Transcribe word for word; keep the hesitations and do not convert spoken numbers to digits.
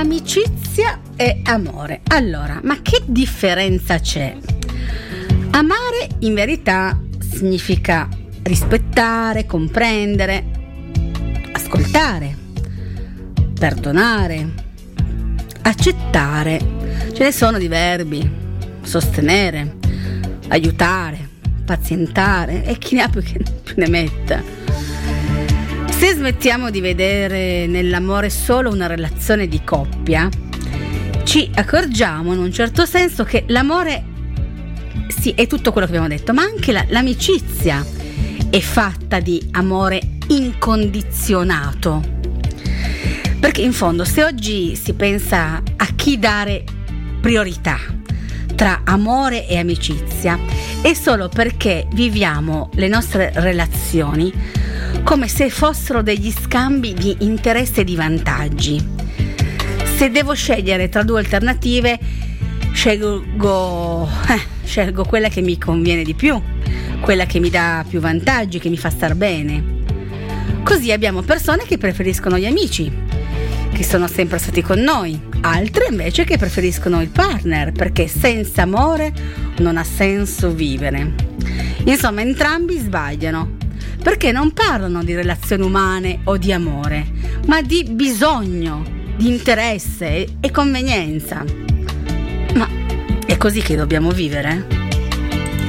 amicizia e amore. Allora, ma che differenza c'è? Amare in verità significa rispettare, comprendere, ascoltare, perdonare, accettare. Ce ne sono di verbi: sostenere, aiutare, pazientare e chi ne ha più che più ne metta. Se smettiamo di vedere nell'amore solo una relazione di coppia, ci accorgiamo in un certo senso che l'amore sì è tutto quello che abbiamo detto, ma anche la, l'amicizia è fatta di amore incondizionato. Perché in fondo, se oggi si pensa a chi dare priorità tra amore e amicizia, è solo perché viviamo le nostre relazioni come se fossero degli scambi di interesse e di vantaggi. Se devo scegliere tra due alternative, scelgo, eh, scelgo quella che mi conviene di più, quella che mi dà più vantaggi, che mi fa star bene. Così abbiamo persone che preferiscono gli amici, che sono sempre stati con noi, altre invece che preferiscono il partner, perché senza amore non ha senso vivere. Insomma, entrambi sbagliano, perché non parlano di relazioni umane o di amore, ma di bisogno, di interesse e convenienza. Ma è così che dobbiamo vivere?